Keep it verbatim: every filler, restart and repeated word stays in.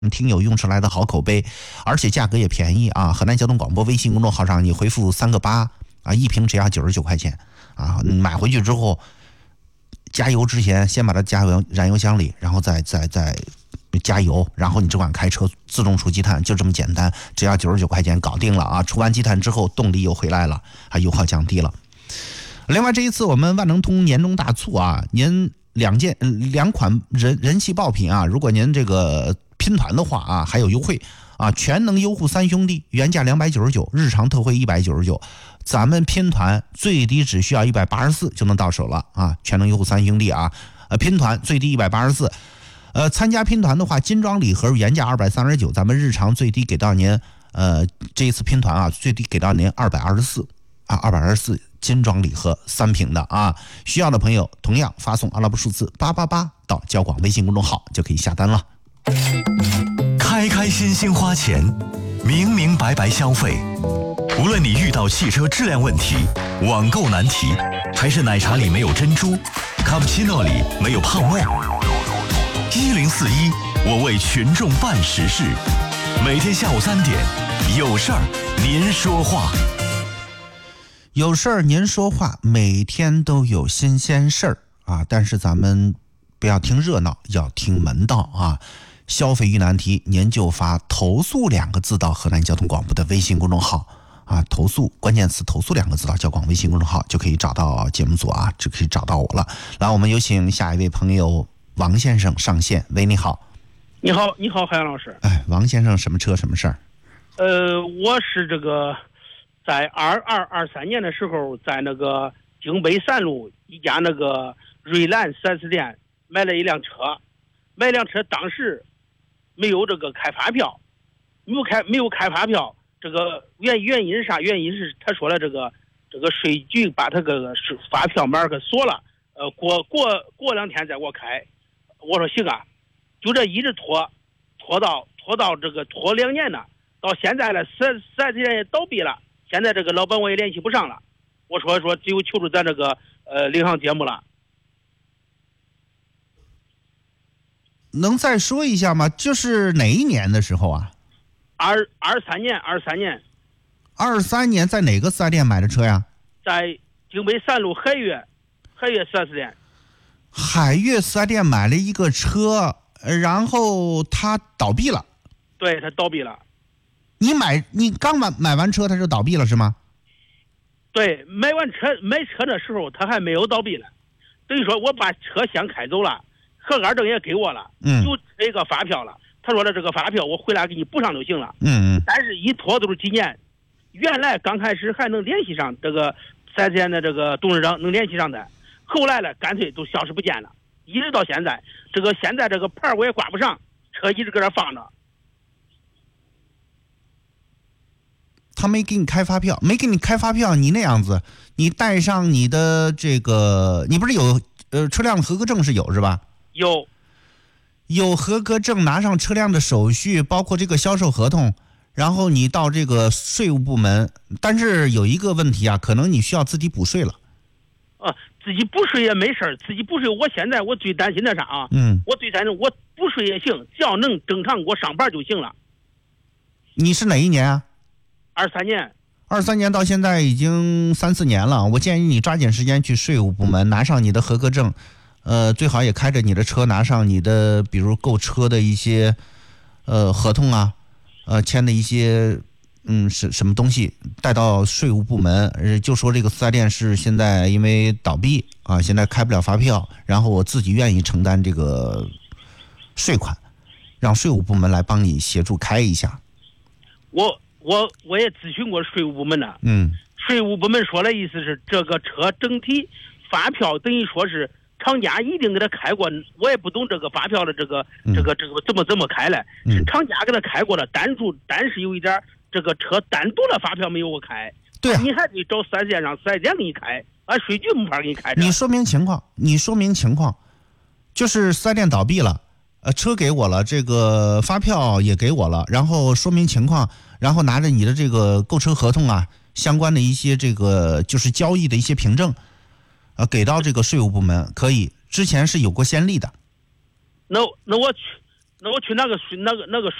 听友用出来的好口碑，而且价格也便宜啊！河南交通广播微信公众号上你回复三个八啊，一瓶只要九十九块钱啊！买回去之后，加油之前先把它加油燃油箱里，然后再再再加油，然后你只管开车自动除积碳，就这么简单，只要九十九块钱搞定了啊！除完积碳之后，动力又回来了，啊，油耗降低了。另外这一次我们万能通年终大促啊，您两件两款人人气爆品啊，如果您这个拼团的话啊，还有优惠啊，全能优护三兄弟原价两百九十九，日常特惠一百九十九，咱们拼团最低只需要一百八十四就能到手了啊！全能优护三兄弟啊，呃，拼团最低一百八十四，呃，参加拼团的话，精装礼盒原价二百三十九，咱们日常最低给到您，呃，这一次拼团啊，最低给到您二百二十四啊，二百二十四精装礼盒三瓶的啊，需要的朋友同样发送阿拉伯数字八八八到交广微信公众号就可以下单了。 开开心心花钱，明明白白消费。无论你遇到汽车质量问题、网购难题，还是奶茶里没有珍珠，卡布奇诺里没有泡沫，一零四一，我为群众办实事。每天下午三点，有事儿您说话。 有事儿您说话，每天都有新鲜事儿啊！但是咱们不要听热闹，要听门道啊！消费遇难题，您就发投诉两个字到河南交通广播的微信公众号啊，投诉关键词投诉两个字到交广微信公众号就可以找到节目组啊，就可以找到我了。来，我们有请下一位朋友王先生上线。喂，你好。 你好，你好，海洋老师。 哎，王先生，什么车什么事儿？ 呃，我是这个在二二二三年的时候，在那个京北三路一家那个瑞兰 四 S 店买了一辆车，买一辆车当时没有这个开发票，没有开没有开发票，这个原原因是啥？原因是他说了这个这个税局把他个发票码给锁了，呃，过过过两天再给我开。我说行啊，就这一直拖，拖到拖到这个拖两年了，到现在了，四 S 店也倒闭了，现在这个老板我也联系不上了。我说说只有求助咱这个呃领航节目了。 能再说一下吗？就是哪一年的时候啊？ 二二三年，二三年， 二三年在哪个四 S 店买的车呀？ 在京北三路海悦，海悦四 S 店。 海悦四 S 店买了一个车，然后他倒闭了。 对，他倒闭了。 你买，你刚买买完车他就倒闭了是吗？ 对，买完车买车的时候他还没有倒闭呢，等于说我把车先开走了。核杆证也给我了， 嗯， 就这个发票了。他说了，这个发票我回来给你补上就行了。 嗯嗯。 但是一拖都是几年，原来刚开始还能联系上这个四 S 店的这个董事长，能联系上的，后来呢，干脆都消失不见了，一直到现在。这个现在这个牌我也挂不上，车一直搁这放着。 他没给你开发票，没给你开发票，你那样子，你带上你的这个，你不是有呃车辆合格证是有是吧？ 有， 有合格证，拿上车辆的手续，包括这个销售合同，然后你到这个税务部门。但是有一个问题啊，可能你需要自己补税了。 啊，自己补税也没事儿，自己补税，我现在我最担心的啥啊？ 嗯， 我最担心我补税也行，只要能正常给我上班就行了。 你是哪一年啊？ 二三年。 二三年到现在已经三四年了，我建议你抓紧时间去税务部门拿上你的合格证。呃，最好也开着你的车，拿上你的比如购车的一些呃合同啊，呃签的一些嗯什什么东西带到税务部门，呃就说这个四 S 店是现在因为倒闭啊，现在开不了发票，然后我自己愿意承担这个税款，让税务部门来帮你协助开一下。 我我我也咨询过税务部门了， 嗯， 税务部门说的意思是这个车整体发票等于说是。厂家一定给他开过，我也不懂这个发票的这个、嗯、这个这个怎么怎么开嘞？ 嗯、 是厂家给他开过了，单独但是有一点这个车单独的发票没有我开， 对、啊， 你还得找四 S 店让四 S 店给你开，啊，税局没法给你开。 你说明情况，你说明情况，就是四 S 店倒闭了，呃，车给我了，这个发票也给我了，然后说明情况，然后拿着你的这个购车合同啊，相关的一些这个就是交易的一些凭证。呃，给到这个税务部门可以，之前是有过先例的。 那那我去， 那我去那个水那个那个